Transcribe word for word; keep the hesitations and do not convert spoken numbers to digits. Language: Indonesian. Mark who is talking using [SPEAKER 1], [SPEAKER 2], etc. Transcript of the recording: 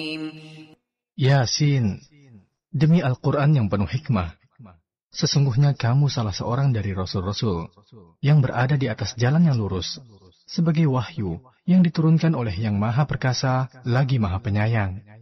[SPEAKER 1] Yasin, demi Al-Quran yang penuh hikmah, sesungguhnya kamu salah seorang dari Rasul-Rasul yang berada di atas jalan yang lurus, sebagai wahyu yang diturunkan oleh Yang Maha Perkasa lagi Maha Penyayang.